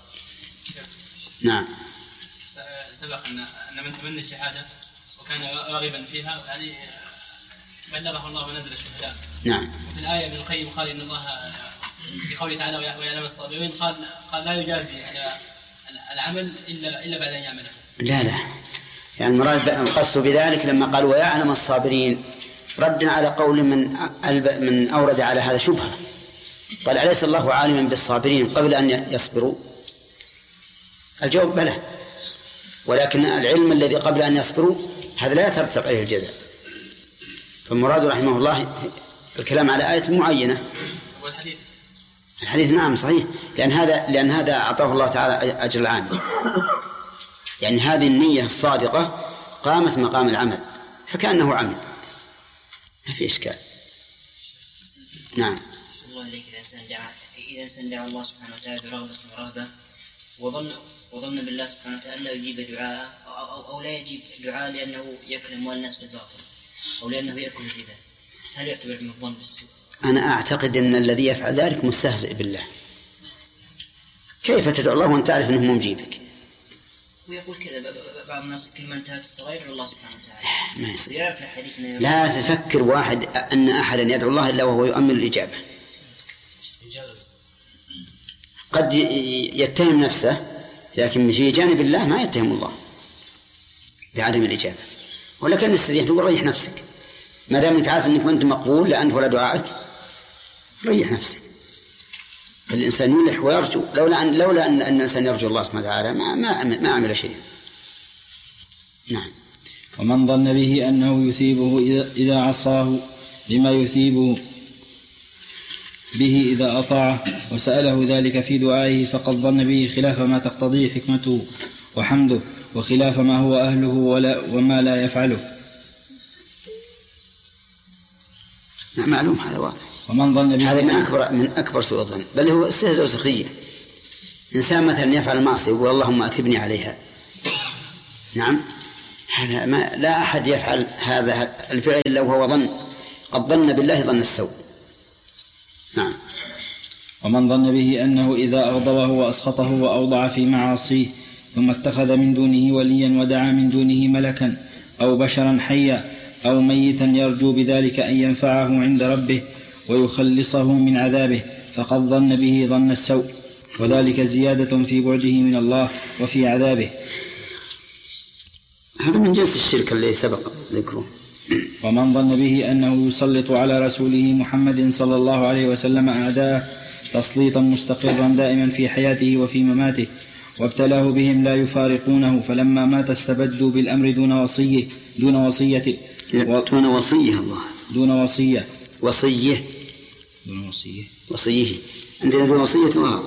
نعم. سبق أن من تمنى الشهادة وكان راغبا فيها يعني بلغه الله ونزل الشهداء. نعم. وفي الآية ابن القيم قال إن الله بقوله تعالى ويعلم الصابرين قال قال لا يجازي على العمل إلا إلا بعد أن يعمله. لا لا، يعني المراد القصد بذلك لما قال ويعلم الصابرين ردا على قول من من أورد على هذا شبهة، قال أليس الله عالما بالصابرين قبل أن يصبروا؟ الجواب بلى، ولكن العلم الذي قبل أن يصبروا هذا لا يترتب عليه الجزاء. فالمراد رحمه الله الكلام على آية معينة. والحديث الحديث نعم صحيح، لأن هذا لأن هذا أعطاه الله تعالى أجر العامل، يعني هذه النية الصادقة قامت مقام العمل فكأنه عمل، ما في إشكال. نعم. بسم الله عليك. إذا إنسان دعا إذا إنسان دعا الله سبحانه وتعالى برغبة ورهبة وظن وظن بالله سبحانه وتعالى لا يجيب دعاء أو, أو, أو لا يجيب دعاء لأنه يأكل أموال الناس بالباطل أو لأنه يأكل الربا، هل يعتبر من الظن بالسوء؟ أنا أعتقد أن الذي يفعل ذلك مستهزئ بالله. كيف تدعو الله وأنت تعرف أنه مو مجيبك؟ ويقول كذا بعض الناس كل من انتهت الصغير إلى الله سبحانه وتعالى. ما يصير. لا تفكر واحد أن أحدا يدعو الله إلا وهو يؤمن الإجابة. قد يتهم نفسه لكن في جانب الله ما يتهم الله بعدم الإجابة، ولكن نستطيع تقول ريح نفسك ما دام انك عارف انك انت مقبول لا انت ولا دعائك، ريح نفسك. الانسان يلح ويرجو، لولا ان لولا ان الانسان يرجو الله سبحانه وتعالى ما ما ما عمل شيئا. نعم. ومن ظن به انه يثيبه اذا اذا عصاه بما يثيبه به إذا أطاعه وسأله ذلك في دعائه فقد ظن به خلاف ما تقتضيه حكمته وحمده وخلاف ما هو أهله ولا وما لا يفعله. نعم معلوم هذا واضح. ومن ظن به هذا من أكبر من أكبر سوء الظن، بل هو استهزاء وسخرية. إنسان مثلا يفعل المعصية يقول اللهم أثبني عليها، نعم، هذا ما لا أحد يفعل هذا الفعل إلا وهو ظن، قد ظن بالله ظن السوء. نعم. ومن ظن به أنه إذا أغضبه وأسخطه وأوضع في معاصيه ثم اتخذ من دونه وليا ودعا من دونه ملكا أو بشرا حيا أو ميتا يرجو بذلك أن ينفعه عند ربه ويخلصه من عذابه فقد ظن به ظن السوء، وذلك زيادة في بعده من الله وفي عذابه. هذا من جنس الشرك الذي سبق ذكره. ومن ظن به أنه يسلط على رسوله محمد صلى الله عليه وسلم أعداءه تسليطا مستقرا دائما في حياته وفي مماته، وابتلاه بهم لا يفارقونه، فلما مات استبدوا بالأمر دون وصيه دون وصية و... دون وصية الله دون وصية وصية دون وصية وصيه عندنا دون وصية غلط.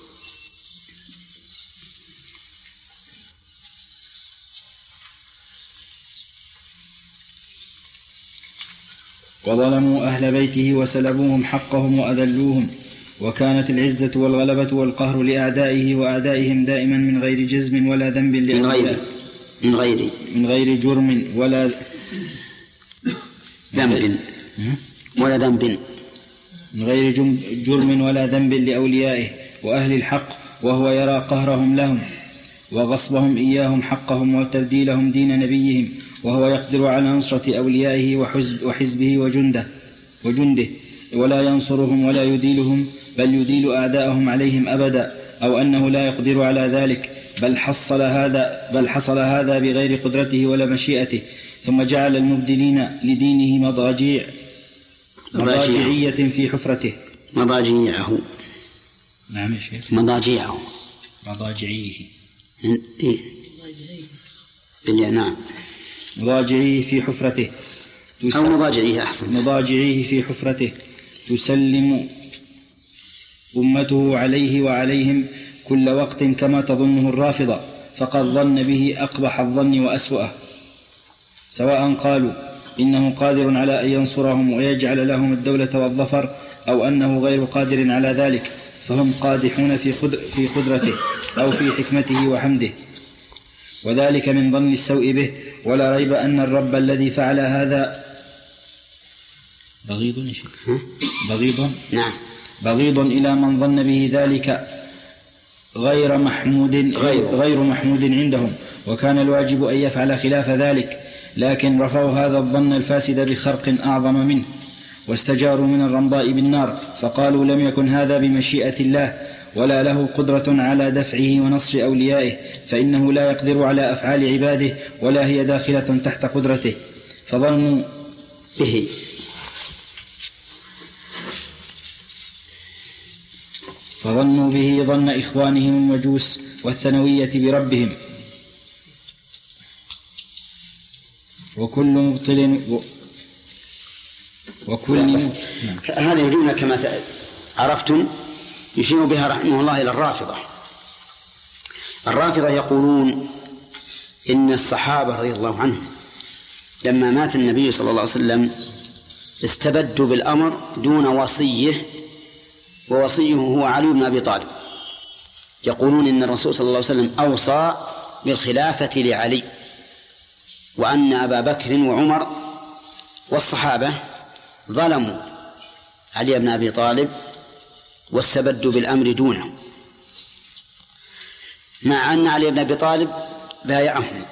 وظلموا أهل بيته وسلبوهم حقهم وأذلوهم، وكانت العزة والغلبة والقهر لأعدائه وأعدائهم دائما من غير جزم ولا ذنب من غير من غير من غير جرم ولا ذنب ولا ذنب من غير جرم ولا ذنب لأوليائه وأهل الحق، وهو يرى قهرهم لهم وغصبهم إياهم حقهم وتبديلهم دين نبيهم، وهو يقدر على نصرة أوليائه وحزبه وجنده وجنده ولا ينصرهم ولا يديلهم، بل يديل أعداءهم عليهم أبدا، أو أنه لا يقدر على ذلك، بل حصل هذا بل حصل هذا بغير قدرته ولا مشيئته. ثم جعل المبدلين لدينه مضاجيع مضاجعية في حفرته مضاجيعه نعم يا شيخ مضاجيعه مضاجعيه إيه؟ نعم مضاجعيه في حفرته أو مضاجعيه أحسن مضاجعيه في حفرته تسلم أمته عليه وعليهم كل وقت كما تظنه الرافضة، فقد ظن به أقبح الظن وأسوأه، سواء قالوا إنه قادر على أن ينصرهم ويجعل لهم الدولة والظفر، أو أنه غير قادر على ذلك، فهم قادحون في في قدرته أو في حكمته وحمده، وذلك من ظن السوء به. ولا ريب أن الرب الذي فعل هذا بغيض بغيض نعم بغيض إلى من ظن به ذلك غير محمود غير, غير محمود عندهم، وكان الواجب أن يفعل خلاف ذلك، لكن رفعوا هذا الظن الفاسد بخرق أعظم منه، واستجاروا من الرمضاء بالنار، فقالوا لم يكن هذا بمشيئة الله ولا له قدرة على دفعه ونصر أوليائه، فإنه لا يقدر على أفعال عباده ولا هي داخلة تحت قدرته، فظنوا به فظنوا به ظن إخوانهم المجوس والثانوية بربهم، وكل مبطل و... وكل م... هذه الجملة كما عرفتم يشير بها رحمه الله إلى الرافضة. الرافضة يقولون إن الصحابة رضي الله عنهم لما مات النبي صلى الله عليه وسلم استبدوا بالأمر دون وصيه، ووصيه هو علي بن أبي طالب. يقولون إن الرسول صلى الله عليه وسلم أوصى بالخلافة لعلي، وأن أبا بكر وعمر والصحابة ظلموا علي بن أبي طالب واستبدوا بالأمر دونه، مع أن علي بن أبي طالب بايعهما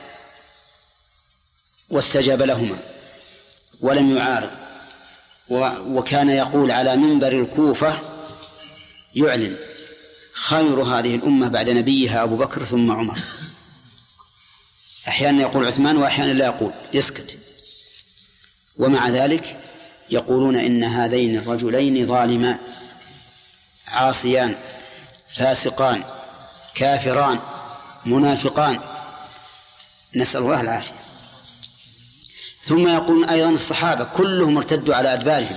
واستجاب لهما ولم يعارض، وكان يقول على منبر الكوفة يعلن خير هذه الأمة بعد نبيها أبو بكر ثم عمر. أحيانا يقول عثمان وأحيانا لا يقول، يسكت، ومع ذلك يقولون إن هذين الرجلين ظالمان عاصيان فاسقان كافران منافقان، نسأل الله العافية. ثم يقولون أيضا الصحابة كلهم ارتدوا على أدبارهم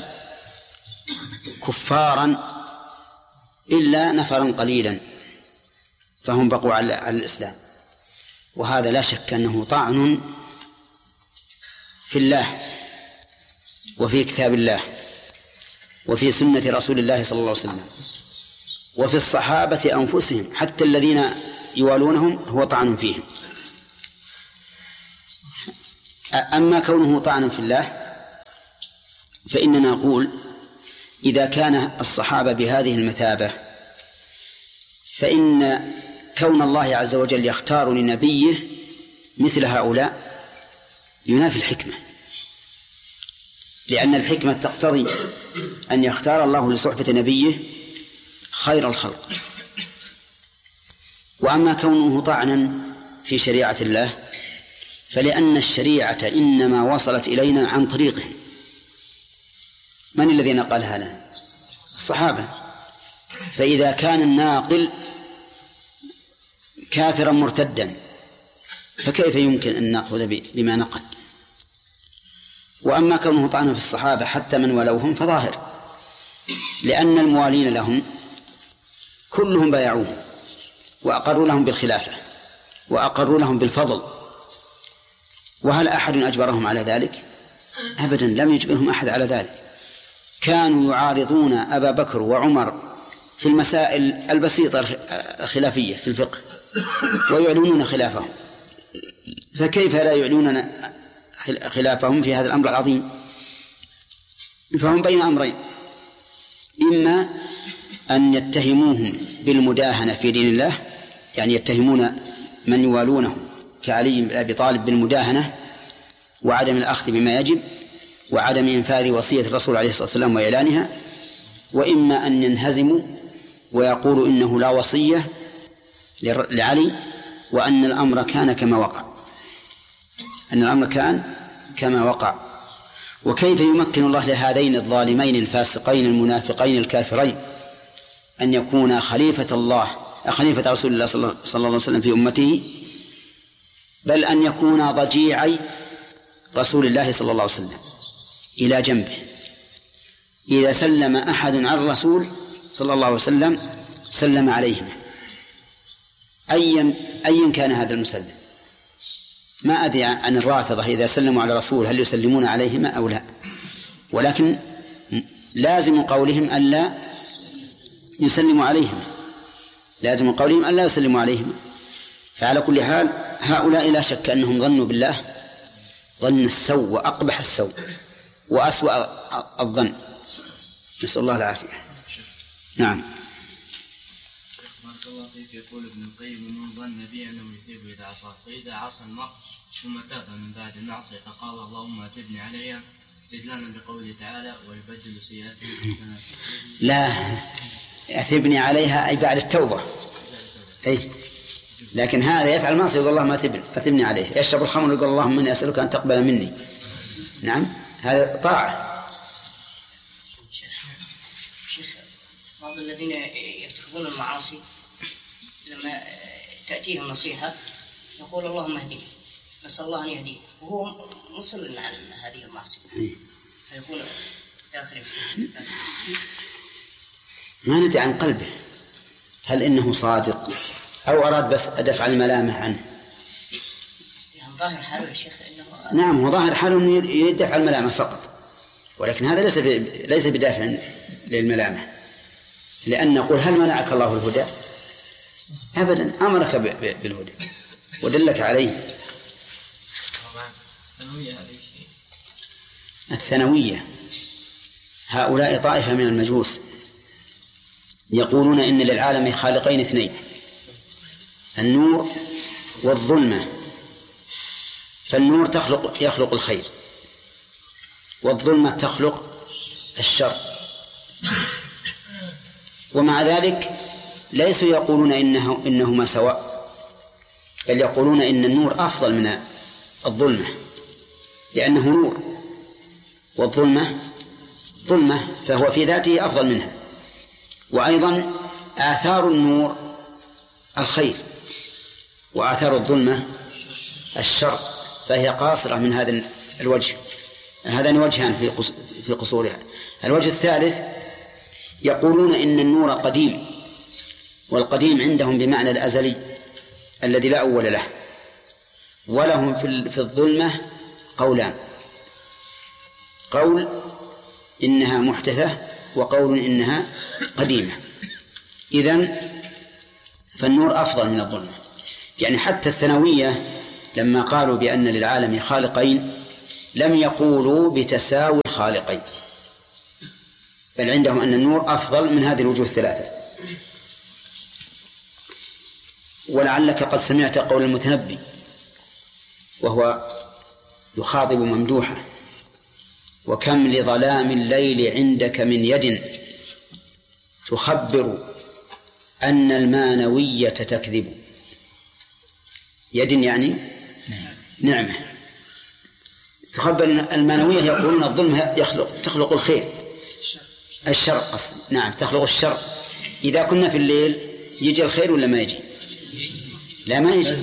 كفارا إلا نفرا قليلا فهم بقوا على الإسلام، وهذا لا شك أنه طعن في الله وفي كتاب الله وفي سنة رسول الله صلى الله عليه وسلم وفي الصحابة أنفسهم، حتى الذين يوالونهم هو طعن فيهم. أما كونه طعنا في الله فإننا نقول إذا كان الصحابة بهذه المثابة فإن كون الله عز وجل يختار لنبيه مثل هؤلاء ينافي الحكمة، لأن الحكمة تقتضي أن يختار الله لصحبة نبيه خير الخلق. وأما كونه طعنا في شريعة الله فلأن الشريعة إنما وصلت إلينا عن طريقهم. من الذي نقلها لنا؟ الصحابة. فإذا كان الناقل كافرا مرتدا فكيف يمكن أن نأخذ بما نقل؟ وأما كونه طعنا في الصحابة حتى من ولوهم فظاهر، لأن الموالين لهم كلهم بايعوهم وأقروا لهم بالخلافة وأقروا لهم بالفضل، وهل أحد أجبرهم على ذلك؟ أبدا، لم يجبرهم أحد على ذلك. كانوا يعارضون أبا بكر وعمر في المسائل البسيطة الخلافية في الفقه ويعلنون خلافهم، فكيف لا يعلنون خلافهم في هذا الأمر العظيم؟ فهم بين أمرين: إما أن يتهموهم بالمداهنة في دين الله، يعني يتهمون من يوالونه كعلي بن أبي طالب بالمداهنة وعدم الأخذ بما يجب وعدم إنفاذ وصية الرسول عليه الصلاة والسلام وإعلانها، وإما أن ينهزموا ويقولوا إنه لا وصية لعلي وأن الأمر كان كما وقع أن الأمر كان كما وقع. وكيف يمكن الله لهذين الظالمين الفاسقين المنافقين الكافرين أن يكون خليفة الله خليفة رسول الله صلى الله عليه وسلم في أمته، بل أن يكون ضجيعي رسول الله صلى الله عليه وسلم إلى جنبه؟ إذا سلم أحد عن الرسول صلى الله عليه وسلم سلم عليهم، أيا أيا كان هذا المسلم. ما أدري عن الرافضة إذا سلموا على رسول هل يسلمون عليهما أو لا، ولكن لازم قولهم ألا يسلموا عليهما، لازم قولهم ألا يسلموا عليهما. فعلى كل حال هؤلاء لا شك أنهم ظنوا بالله ظن السوء وأقبح السوء وأسوأ الظن، نسأل الله العافية. نعم. بارك الله فيك. يقول ابن القيم: ومن ظن بي أنه يثيب إذا عصى، فإذا عصى المرء ثم تاب من بعد المعصية فقال اللهم أتبني عليها، استدلالا بقوله تعالى: ويبدل سيئاته حسنات. لا، أثبني عليها أي بعد التوبة. أي لكن هذا يفعل معصية يقول اللهم أثبني عليه، يشرب الخمر يقول اللهم إني أسألك أن تقبل مني. نعم، هذا طاعة. شيخ، بعض الذين يرتكبون المعاصي لما تأتيهم نصيحة يقول اللهم اهدني، نسأل الله أن يهديه، وهو مصر على هذه المعصية فيكون داخل فيه. ما ندري عن قلبه هل إنه صادق أو أراد بس دفع الملامة عنه. يعني ظاهر حاله يا شيخ إنه نعم، هو ظاهر حاله إنه يريد دفع الملامة فقط، ولكن هذا ليس ليس بدافع للملامة، لأن نقول هل منعك الله الهدى؟ أبدا، أمرك بالهدى ودلك عليه. الثانوية هؤلاء طائفة من المجوس يقولون إن للعالم خالقين اثنين: النور والظلمة، فالنور تخلق يخلق الخير والظلمة تخلق الشر، ومع ذلك ليسوا يقولون إنه إنهما سواء، بل يقولون إن النور أفضل من الظلمة لأنه نور، والظلمة ظلمة فهو في ذاته أفضل منها. وأيضا آثار النور الخير وآثار الظلمة الشر، فهي قاصرة من هذا الوجه. هذان وجهان في في قصورها. الوجه الثالث يقولون إن النور قديم، والقديم عندهم بمعنى الأزلي الذي لا أول له، ولهم في الظلمة قولان: قول إنها محدثة وقول إنها قديمة. إذن فالنور أفضل من الظلمة. يعني حتى الثانوية لما قالوا بأن للعالم خالقين لم يقولوا بتساوي الخالقين، بل عندهم أن النور أفضل من هذه الوجوه الثلاثة. ولعلك قد سمعت قول المتنبي وهو يخاطب ممدوحة: وكم لظلام الليل عندك من يد تخبر أن المانوية تكذب. يد يعني نعمة، تخبر أن المانوية يقولون الظلم يخلق تخلق الخير الشر قصد. نعم تخلق الشر. إذا كنا في الليل يجي الخير ولا ما يجي؟ لا ما يجي.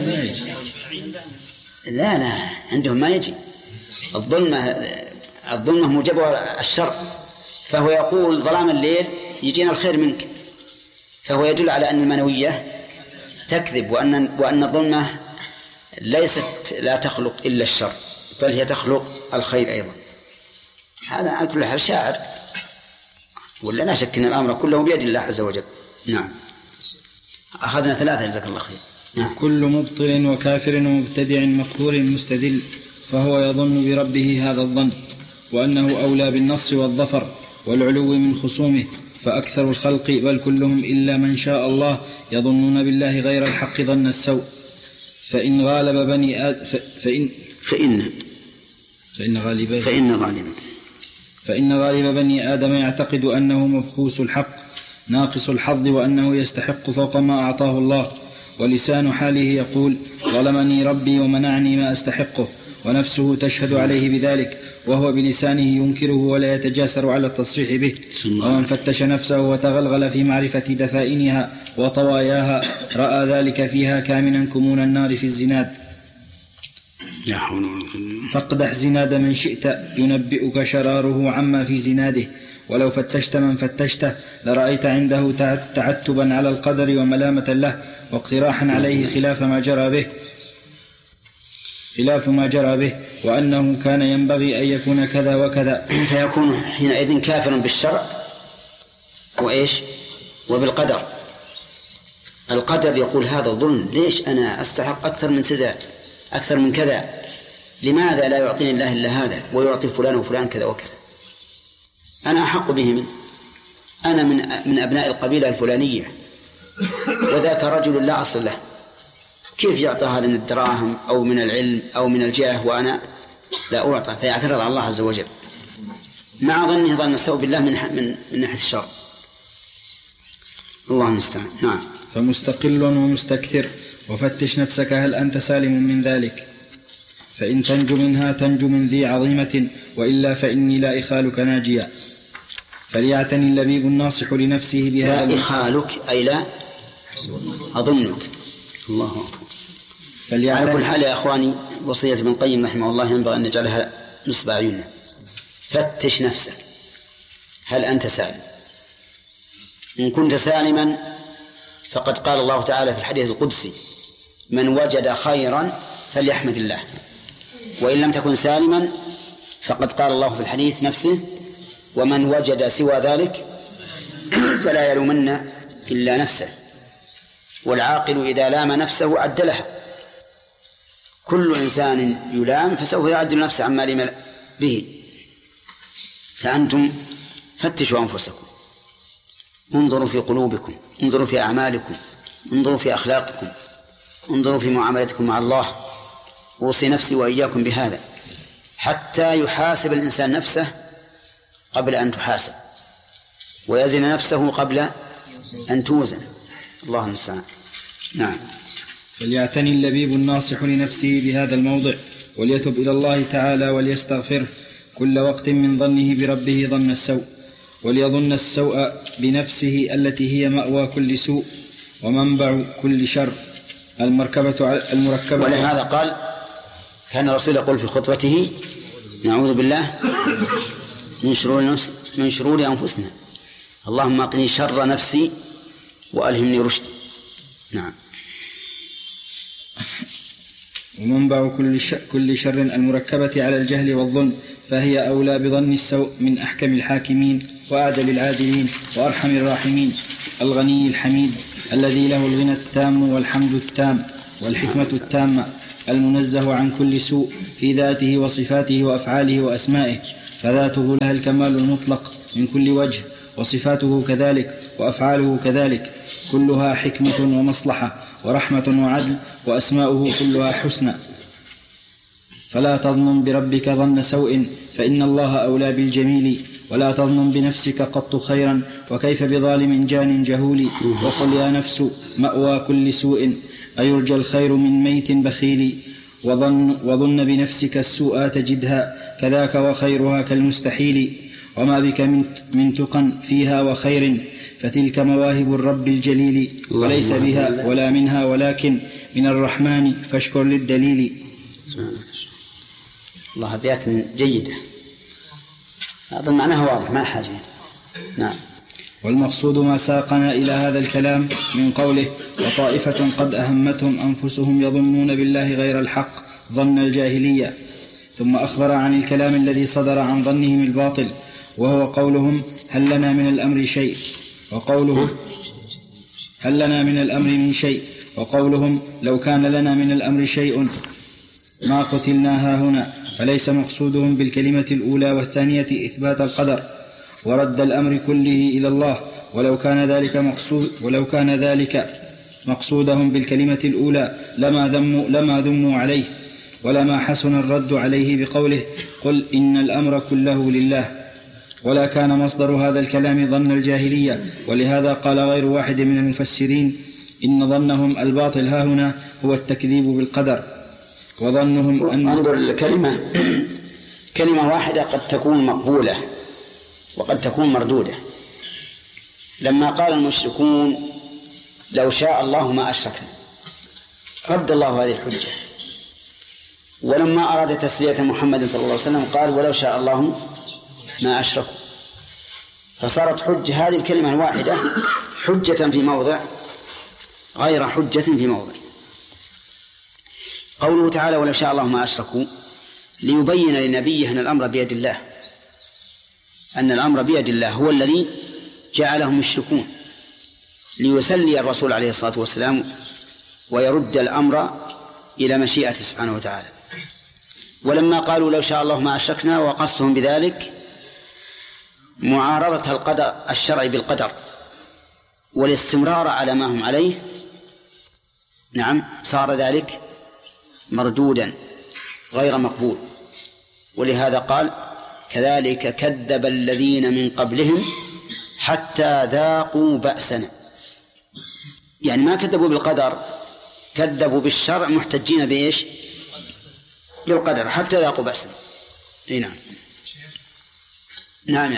لا لا عندهم ما يجي. الظلمة الظلمة موجبها الشر، فهو يقول ظلام الليل يجينا الخير منك، فهو يدل على أن المانوية تكذب، وأن وأن الظلمة ليست لا تخلق إلا الشر، بل هي تخلق الخير أيضا. هذا على كل حال شاعر، ولا لا شك أن الأمر كله بيد الله عز وجل. نعم أخذنا ثلاثة جزاك الله خير. نعم. كل مبطل وكافر ومبتدع مقهور مستدل فهو يظن بربه هذا الظن، وأنه أولى بالنصر والظفر والعلو من خصومه، فأكثر الخلق بل كلهم إلا من شاء الله يظنون بالله غير الحق ظن السوء. فإن غالب بني آدم فإن فإن فإن غالب فإن غالب فإن غالب بني آدم يعتقد أنه مبخوس الحق ناقص الحظ، وأنه يستحق فوق ما أعطاه الله، ولسان حاله يقول ظلمني ربي ومنعني ما أستحقه، ونفسه تشهد عليه بذلك، وهو بلسانه ينكره ولا يتجاسر على التصريح به. ومن فتش نفسه وتغلغل في معرفة دفائنها وطواياها رأى ذلك فيها كامنا كمون النار في الزناد. فاقدح زناد من شئت ينبئك شراره عما في زناده، ولو فتشت من فتشته لرأيت عنده تعتبا على القدر وملامة له واقتراحا عليه خلاف ما جرى به خلاف ما جرى به وأنه كان ينبغي أن يكون كذا وكذا، فيكون حينئذ كافرا بالشرع وإيش وبالقدر. القدر يقول هذا الظلم، ليش أنا أستحق أكثر من سذا أكثر من كذا، لماذا لا يعطيني الله إلا هذا ويعطي فلان وفلان كذا وكذا، أنا أحق به منه، أنا من من أبناء القبيلة الفلانية وذاك رجل لا أصل له، كيف يعطى هذا من الدراهم أو من العلم أو من الجاه وأنا لا أعطى؟ فيعترض على الله عز وجل مع ظنه ظن السوء بالله من من, من ناحية الشر. الله المستعان. نعم. فمستقل ومستكثر، وفتش نفسك هل أنت سالم من ذلك، فإن تنجو منها تنجو من ذي عظيمة، وإلا فإني لا إخالك ناجيا. فليعتني اللبيب الناصح لنفسه بهذا. لا إخالك أي لا أظنك. الله على كل حال يا أخواني، وصية ابن القيم رحمه الله ينبغي أن نجعلها نصب أعيننا. فتش نفسك هل أنت سالم. إن كنت سالما فقد قال الله تعالى في الحديث القدسي من وجد خيرا فليحمد الله، وإن لم تكن سالما فقد قال الله في الحديث نفسه ومن وجد سوى ذلك فلا يلومن إلا نفسه، والعاقل إذا لام نفسه عدلها. كل إنسان يلام فسوف يعدل نفسه عما لم به. فأنتم فتشوا أنفسكم، انظروا في قلوبكم، انظروا في أعمالكم، انظروا في أخلاقكم، انظروا في معاملتكم مع الله. أوصي نفسي وإياكم بهذا حتى يحاسب الإنسان نفسه قبل أن تحاسب، ويزن نفسه قبل أن توزن. الله المستعان. نعم. فليعتني اللبيب الناصح لنفسه بهذا الموضع، وليتب إلى الله تعالى وليستغفره كل وقت من ظنه بربه ظن السوء، وليظن السوء بنفسه التي هي مأوى كل سوء ومنبع كل شر المركبة المركبة. ولهذا قال كان الرسول يقول في خطبته نعوذ بالله من شرور نفس من شرور أنفسنا، اللهم اقني شر نفسي وألهمني رشدي. نعم. ومنبع كل كل شر المركبة على الجهل والظلم، فهي أولى بظن السوء من أحكم الحاكمين وأعدل العادلين وأرحم الراحمين، الغني الحميد الذي له الغنى التام والحمد التام والحكمة التامة، المنزه عن كل سوء في ذاته وصفاته وأفعاله وأسمائه، فذاته لها الكمال المطلق من كل وجه، وصفاته كذلك وأفعاله كذلك، كلها حكمة ومصلحة ورحمة وعدل، وأسماؤه كلها حسنى. فلا تظن بربك ظن سوء فإن الله أولى بالجميل، ولا تظن بنفسك قط خيرا وكيف بظالم جان جهول. وقل يا نفس مأوى كل سوء أيرجى الخير من ميت بخيل، وظن, وظن بنفسك السوء تجدها كذاك وخيرها كالمستحيل. وما بك من تقى فيها وخير فتلك مواهب الرب الجليل، وليس بها ولا منها ولكن من الرحمن فاشكر للدليل. الله أبيات جيدة، هذا معناه واضح ما حاجة. نعم. والمقصود ما ساقنا إلى هذا الكلام من قوله وطائفة قد أهمتهم أنفسهم يظنون بالله غير الحق ظن الجاهلية، ثم أخبر عن الكلام الذي صدر عن ظنهم الباطل، وهو قولهم هل لنا من الأمر شيء، وقولهم هل لنا من الأمر من شيء، وقولهم لو كان لنا من الأمر شيء ما قتلنا هاهنا. فليس مقصودهم بالكلمة الأولى والثانية إثبات القدر ورد الأمر كله إلى الله، ولو كان ذلك مقصود ولو كان ذلك مقصودهم بالكلمة الأولى لما ذموا لما ذموا عليه، ولما حسن الرد عليه بقوله قل إن الأمر كله لله، ولا كان مصدر هذا الكلام ظن الجاهلية. ولهذا قال غير واحد من المفسرين إن ظنهم الباطل هاهنا هو التكذيب بالقدر، وظنهم أن انظر الكلمة كلمة واحدة قد تكون مقبولة وقد تكون مردودة. لما قال المشركون لو شاء الله ما أشركنا رد الله هذه الحجة، ولما أراد تسلية محمد صلى الله عليه وسلم قال ولو شاء الله ما أشركوا، فصارت حجة هذه الكلمة الواحدة حجة في موضع غير حجة في موضع. قوله تعالى ولو شاء الله ما أشركوا ليبين لنبيه أن الأمر بيد الله، أن الأمر بيد الله هو الذي جعلهم يشركون، ليسلي الرسول عليه الصلاة والسلام ويرد الأمر إلى مشيئته سبحانه وتعالى. ولما قالوا لو شاء الله ما أشركنا وقصدهم بذلك معارضة القدر الشرعي بالقدر والاستمرار على ما هم عليه، نعم صار ذلك مردودا غير مقبول. ولهذا قال كذلك كذب الذين من قبلهم حتى ذاقوا بأسنا، يعني ما كذبوا بالقدر، كذبوا بالشرع محتجين بإيش؟ بالقدر حتى ذاقوا بأسنا. نعم نعم.